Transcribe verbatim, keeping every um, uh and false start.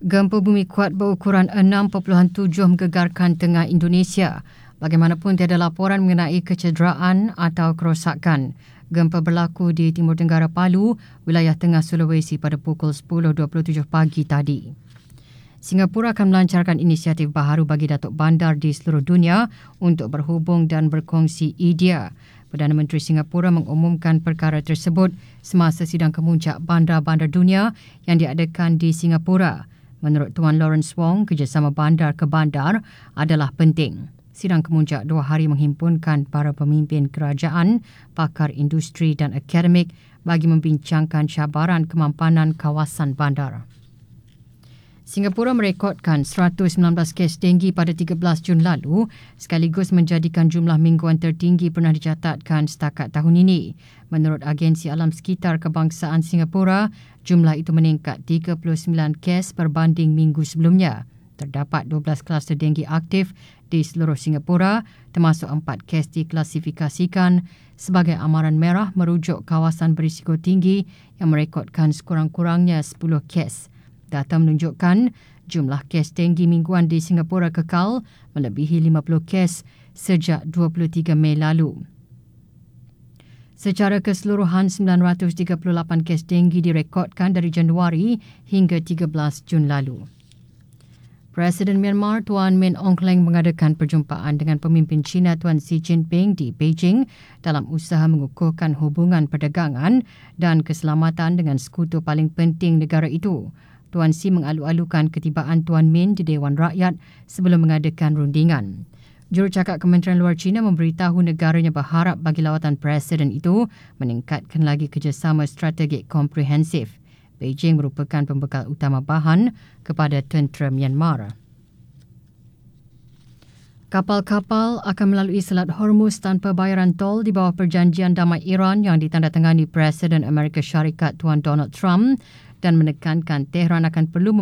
Gempa bumi kuat berukuran enam perpuluhan tujuh menggegarkan tengah Indonesia. Bagaimanapun tiada laporan mengenai kecederaan atau kerosakan. Gempa berlaku di Timur Tenggara Palu, wilayah tengah Sulawesi pada pukul sepuluh dua puluh tujuh pagi tadi. Singapura akan melancarkan inisiatif baharu bagi datuk bandar di seluruh dunia untuk berhubung dan berkongsi idea. Perdana Menteri Singapura mengumumkan perkara tersebut semasa sidang kemuncak bandar-bandar dunia yang diadakan di Singapura. Menurut Tuan Lawrence Wong, kerjasama bandar ke bandar adalah penting. Sidang kemuncak dua hari menghimpunkan para pemimpin kerajaan, pakar industri dan akademik bagi membincangkan cabaran kemampanan kawasan bandar. Singapura merekodkan seratus sembilan belas kes denggi pada tiga belas Jun lalu, sekaligus menjadikan jumlah mingguan tertinggi pernah dicatatkan setakat tahun ini. Menurut Agensi Alam Sekitar Kebangsaan Singapura, jumlah itu meningkat tiga puluh sembilan kes berbanding minggu sebelumnya. Terdapat dua belas kluster denggi aktif di seluruh Singapura, termasuk empat kes diklasifikasikan sebagai amaran merah merujuk kawasan berisiko tinggi yang merekodkan sekurang-kurangnya sepuluh kes. Data menunjukkan jumlah kes denggi mingguan di Singapura kekal melebihi lima puluh kes sejak dua puluh tiga Mei lalu. Secara keseluruhan, sembilan ratus tiga puluh lapan kes denggi direkodkan dari Januari hingga tiga belas Jun lalu. Presiden Myanmar Tuan Min Aung Hlaing mengadakan perjumpaan dengan pemimpin China Tuan Xi Jinping di Beijing dalam usaha mengukuhkan hubungan perdagangan dan keselamatan dengan sekutu paling penting negara itu. Tuan Xi mengalu-alukan ketibaan Tuan Min di Dewan Rakyat sebelum mengadakan rundingan. Jurucakap Kementerian Luar China memberitahu negaranya berharap bagi lawatan Presiden itu meningkatkan lagi kerjasama strategik komprehensif. Beijing merupakan pembekal utama bahan kepada tentera Myanmar. Kapal-kapal akan melalui Selat Hormuz tanpa bayaran tol di bawah perjanjian damai Iran yang ditandatangani Presiden Amerika Syarikat Tuan Donald Trump dan menekankan Tehran akan perlu